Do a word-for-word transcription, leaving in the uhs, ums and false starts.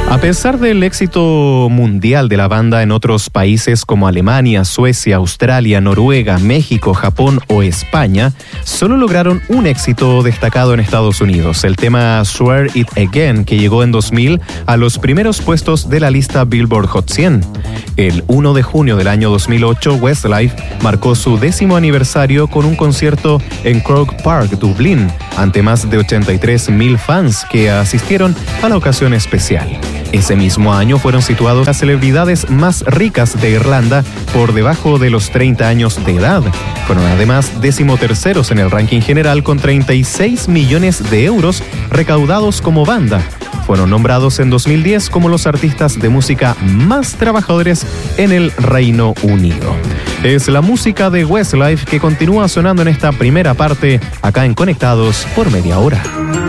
A pesar del éxito mundial de la banda en otros países como Alemania, Suecia, Australia, Noruega, México, Japón o España, solo lograron un éxito destacado en Estados Unidos, el tema Swear It Again, que llegó en dos mil a los primeros puestos de la lista Billboard Hot cien. El primero de junio del año dos mil ocho, Westlife marcó su décimo aniversario con un concierto en Croke Park, Dublín, ante más de ochenta y tres mil fans que asistieron a la ocasión especial. Ese mismo año fueron situados las celebridades más ricas de Irlanda por debajo de los treinta años de edad. Fueron además decimoterceros en el ranking general con treinta y seis millones de euros recaudados como banda. Fueron nombrados en dos mil diez como los artistas de música más trabajadores en el Reino Unido. Es la música de Westlife que continúa sonando en esta primera parte acá en Conectados por media hora.